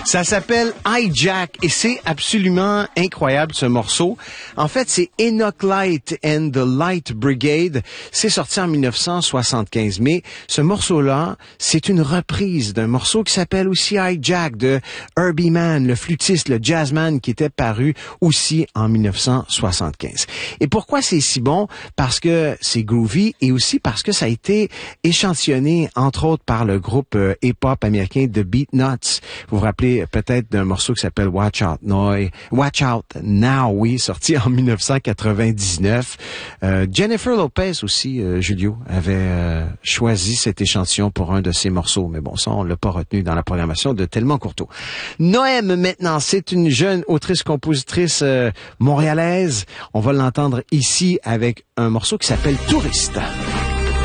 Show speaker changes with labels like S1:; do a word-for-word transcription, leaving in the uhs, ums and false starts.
S1: Ça s'appelle Hijack et c'est absolument incroyable ce morceau. En fait, c'est Enoch Light and the Light Brigade. C'est sorti en dix-neuf cent soixante-quinze. Mais ce morceau-là, c'est une reprise d'un morceau qui s'appelle aussi Hijack de Herbie Mann, le flûtiste, le jazzman qui était paru aussi en dix-neuf cent soixante-quinze. Et pourquoi c'est si bon? Parce que c'est groovy et aussi parce que ça a été échantillonné, entre autres, par le groupe euh, hip-hop américain The Beatnuts. Vous vous rappelez peut-être d'un morceau qui s'appelle Watch Out Now, Watch Out Now, oui, sorti en dix-neuf cent quatre-vingt-dix-neuf. Euh, Jennifer Lopez aussi, euh, Julio, avait euh, choisi cet échantillon pour un de ses morceaux. Mais bon, ça, on l'a pas retenu dans la programmation de Tellement Courteau. Noem, maintenant, c'est une jeune autrice-compositrice euh, montréalaise. On va l'entendre ici avec un morceau qui s'appelle Touriste.